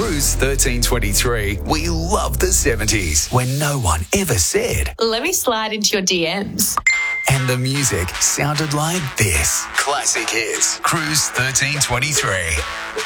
Cruise 1323, we love the 70s when no one ever said, Let me slide into your DMs. and the music sounded like this. Classic hits. Cruise 1323.